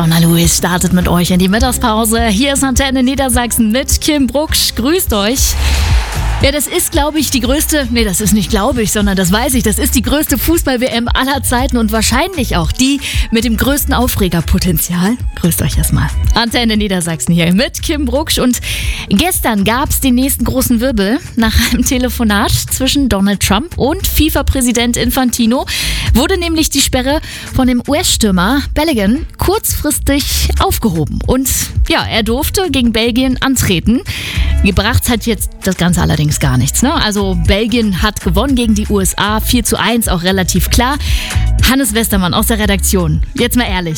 Donna Lewis startet mit euch in die Mittagspause. Hier ist Antenne Niedersachsen mit Kim Brucksch. Grüßt euch. Ja, das ist, glaube ich, die größte, das ist nicht glaube ich, sondern das weiß ich, das ist die größte Fußball-WM aller Zeiten und wahrscheinlich auch die mit dem größten Aufregerpotenzial. Grüßt euch erstmal. Antenne Niedersachsen hier mit Kim Brucksch und gestern gab es den nächsten großen Wirbel. Nach einem Telefonat zwischen Donald Trump und FIFA-Präsident Infantino wurde nämlich die Sperre von dem US-Stürmer Bellingham kurzfristig aufgehoben und ja, er durfte gegen Belgien antreten. Gebracht hat jetzt das Ganze allerdings gar nichts, ne? Also Belgien hat gewonnen gegen die USA, 4:1, auch relativ klar. Hannes Westermann aus der Redaktion, jetzt mal ehrlich,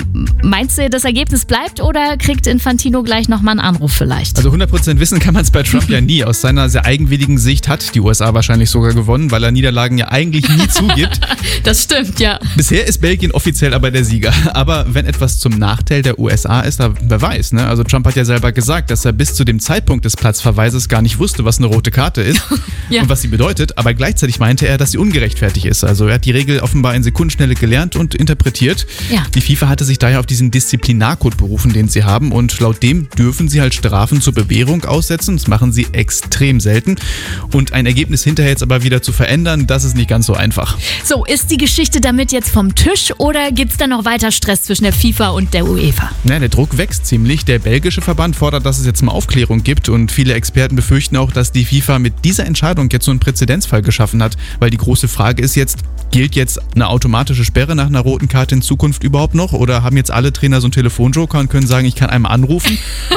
meinst du, das Ergebnis bleibt oder kriegt Infantino gleich nochmal einen Anruf vielleicht? Also 100% wissen kann man es bei Trump ja nie. Aus seiner sehr eigenwilligen Sicht hat die USA wahrscheinlich sogar gewonnen, weil er Niederlagen ja eigentlich nie zugibt. Das stimmt, ja. Bisher ist Belgien offiziell aber der Sieger. Aber wenn etwas zum Nachteil der USA ist, wer weiß, ne? Also Trump hat ja selber gesagt, dass er bis zu dem Zeitpunkt des Platzverweises gar nicht wusste, was eine rote Karte ist Ja. und was sie bedeutet. Aber gleichzeitig meinte er, dass sie ungerechtfertigt ist. Also er hat die Regel offenbar in Sekundenschnelle gelernt und interpretiert. Ja. Die FIFA hatte sich daher auf diesen Disziplinarcode berufen, den sie haben. Und laut dem dürfen sie halt Strafen zur Bewährung aussetzen. Das machen sie extrem selten. Und ein Ergebnis hinterher jetzt aber wieder zu verändern, das ist nicht ganz so einfach. So, ist die Geschichte damit jetzt vom Tisch oder gibt es da noch weiter Stress zwischen der FIFA und der UEFA? Ja, der Druck wächst ziemlich. Der belgische Verband fordert, dass es jetzt mal Aufklärung gibt. Und viele Experten befürchten auch, dass die FIFA mit dieser Entscheidung jetzt so einen Präzedenzfall geschaffen hat. Weil die große Frage ist jetzt, gilt jetzt eine automatische Sperre nach einer roten Karte in Zukunft überhaupt noch? Oder haben jetzt alle Trainer so einen Telefonjoker und können sagen, ich kann einmal anrufen?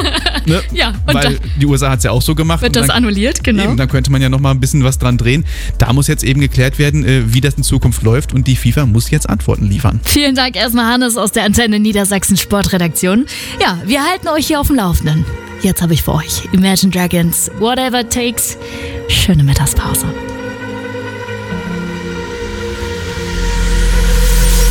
Ne? Ja, und weil dann die USA hat es ja auch so gemacht. wird und das dann, annulliert, genau. Eben, dann könnte man ja noch mal ein bisschen was dran drehen. Da muss jetzt eben geklärt werden, wie das in Zukunft läuft. Und die FIFA muss jetzt Antworten liefern. Vielen Dank erstmal, Hannes aus der Antenne Niedersachsen Sportredaktion. Ja, wir halten euch hier auf dem Laufenden. Jetzt habe ich für euch Imagine Dragons, Whatever It Takes. Schöne Mittagspause.